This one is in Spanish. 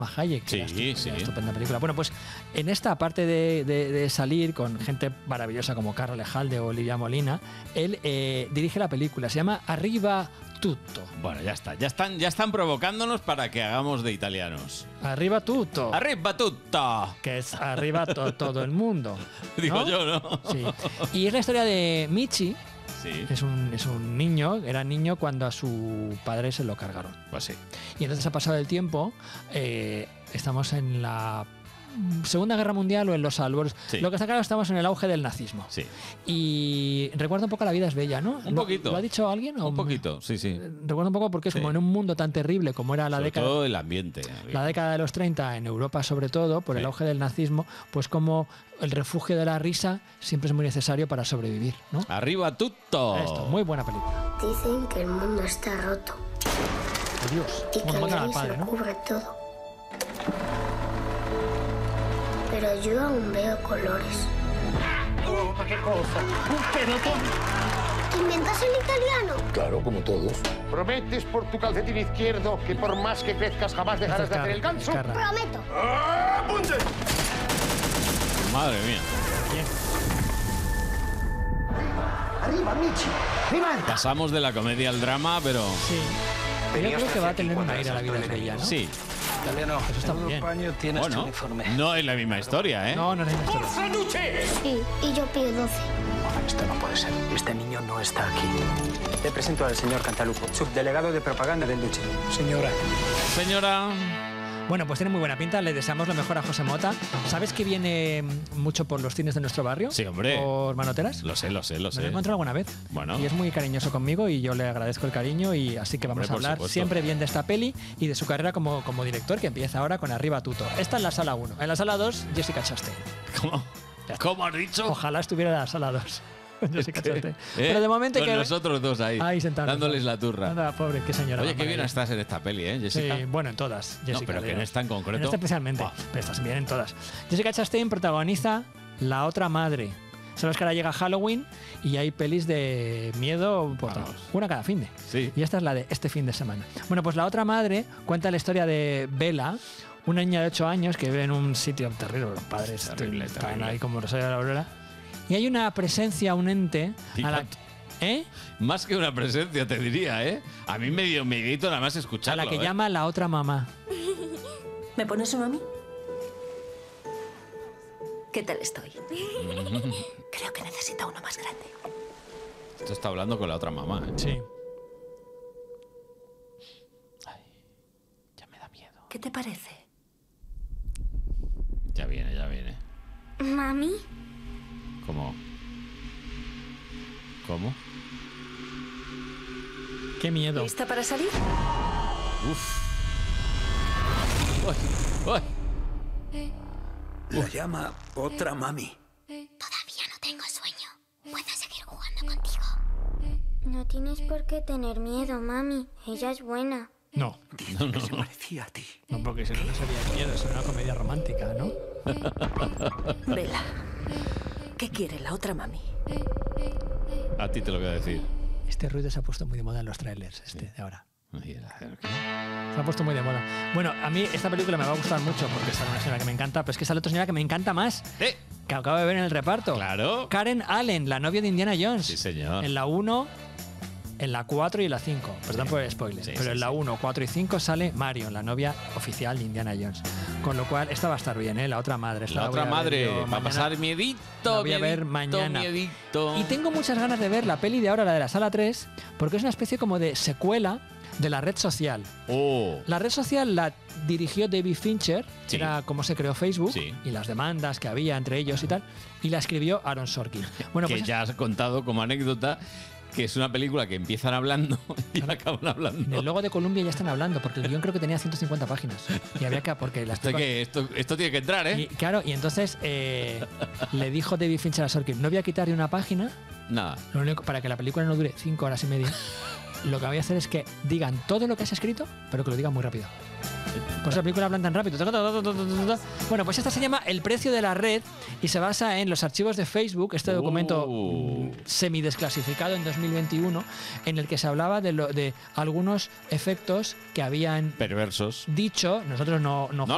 Hayek, Sí, una estupenda película. Bueno, pues en esta, aparte de salir con gente maravillosa como Carlo Lejalde o Olivia Molina, él dirige la película, se llama Arriva Tutto. Bueno, ya está. Ya están provocándonos para que hagamos de italianos. Arriba Tutto. ¡Arriba tutto! Que es arriba todo el mundo, ¿no? Digo yo, ¿no? Sí. Y es la historia de Michi. Sí. Es un niño, era niño cuando a su padre se lo cargaron. Pues sí. Y entonces ha pasado el tiempo, estamos en la Segunda Guerra Mundial o en los albores. Sí. Lo que está claro, estamos en el auge del nazismo. Sí. Y recuerda un poco La vida es bella, ¿no? Un poquito. ¿Lo ha dicho alguien? Un poquito, sí. Recuerda un poco porque es Sí. como en un mundo tan terrible como era Sobre todo el ambiente. la década de los 30, en Europa sobre todo, por el auge del nazismo, pues como el refugio de la risa siempre es muy necesario para sobrevivir, ¿no? ¡Arriba tutto! Esto, muy buena película. Dicen que el mundo está roto Oh, Dios. y que Bueno, el matan al gris padre, lo ¿no? cubre todo. Pero yo aún veo colores. ¿Qué cosa? Un pelotón. ¿Inventas el italiano? Claro, como todos. ¿Prometes por tu calcetín izquierdo que por más que crezcas jamás dejarás de hacer el ganso? Carra. Prometo. ¡Apunte! Madre mía. Arriba, Michi. Rimanta. Pasamos de la comedia al drama, pero... Sí. Yo creo que va a tener un aire a La vida es bella, ¿no? Sí. Italiano, Eso está muy bien. paño tienes tu Bueno, uniforme. no es la misma historia, ¿eh? No, no es la misma historia. Sí, y yo pido 12. Esto no puede ser. Este niño no está aquí. Te presento al señor Cantalupo, subdelegado de propaganda del Duce. Señora. Señora... Bueno, pues tiene muy buena pinta, le deseamos lo mejor a José Mota. ¿Sabes que viene mucho por los cines de nuestro barrio? Sí, hombre. ¿Por Manoteras? Lo sé. Me lo he encontrado alguna vez. Bueno. Y es muy cariñoso conmigo y yo le agradezco el cariño y así que vamos Hombre, a por hablar supuesto. siempre bien de esta peli y de su carrera como director que empieza ahora con Arriba Tutto. Esta es la sala 1. En la sala 2, Jessica Chastain. ¿Cómo? ¿Cómo has dicho? Ojalá estuviera en la sala 2. Jessica Chastain. ¿Eh? Pero de momento con que... nosotros dos ahí sentados. dándoles la turra. Anda, pobre, qué señora. Oye, más qué bien maravilla. estás en esta peli, ¿eh, Jessica? Sí, bueno, en todas, Jessica. No, pero que en digo. esta en concreto. En esta especialmente, Buah. pero estás bien en todas. Jessica Chastain protagoniza La otra madre. Sabes que ahora llega Halloween y hay pelis de miedo, pues, Vamos. una cada fin de. Sí. Y esta es la de este fin de semana. Bueno, pues La otra madre cuenta la historia de Bella, una niña de 8 años que vive en un sitio terrible. Los padres Terrible, están terrible. ahí como Rosario de la Aurora. Y hay una presencia, un ente. ¿Eh? Más que una presencia, te diría, ¿eh? A mí me dio miedito nada más A escucharlo. la que ¿eh? llama la otra mamá. ¿Me pones uno a mí? ¿Qué tal estoy? Creo que necesita uno más grande. Esto está hablando con la otra mamá, ¿eh? Sí. Ya me da miedo. ¿Qué te parece? Ya viene, ya viene. Mami, ¿Cómo? ¿Cómo? Qué miedo. ¿Lista para salir? Uf. Uy, uy. La llama otra mami. todavía no tengo sueño. ¿Puedo seguir jugando contigo? No tienes por qué tener miedo, mami. Ella es buena. No, Dice que se parecía a ti. no, porque si no, no sería miedo, es una comedia romántica, ¿no? Vela. ¿Qué quiere la otra mami? A ti te lo voy a decir. Este ruido se ha puesto muy de moda en los trailers, de ahora. Ay, ¿qué? Se ha puesto muy de moda. Bueno, a mí esta película me va a gustar mucho porque sale una señora que me encanta, pero es que sale otra señora que me encanta más, que acabo de ver en el reparto. Claro. Karen Allen, la novia de Indiana Jones. Sí, señor. En la 1, en la 4 y en la 5. Perdón por el spoiler. Sí, pero sí, en la sí. 1, 4 y 5 sale Marion, la novia oficial de Indiana Jones. Con lo cual, esta va a estar bien, ¿eh? La otra madre. Esta La voy otra a ver madre yo va a mañana. pasar miedito. La voy a ver miedito, mañana. miedito. Y tengo muchas ganas de ver la peli de ahora, la de la sala 3, porque es una especie como de secuela de La red social. Oh. La red social la dirigió David Fincher, Sí. era como se creó Facebook, Sí. y las demandas que había entre ellos y tal, y la escribió Aaron Sorkin. Bueno, Que pues ya has contado como anécdota que es una película que empiezan hablando y acaban en hablando. el logo de Columbia ya están hablando, porque el guión creo que tenía 150 páginas. Y había que, porque las Esto tiene que entrar, ¿eh? y, claro, y entonces le dijo David Fincher a Sorkin, no voy a quitar ni una página, Nada. lo único, para que la película no dure 5 horas y media, lo que voy a hacer es que digan todo lo que has escrito, pero que lo digan muy rápido. Pues la película hablan tan rápido. Bueno, pues esta se llama El precio de la red y se basa en los archivos de Facebook, este documento semidesclasificado en 2021, en el que se hablaba de algunos efectos que habían Perversos. dicho, nosotros no No,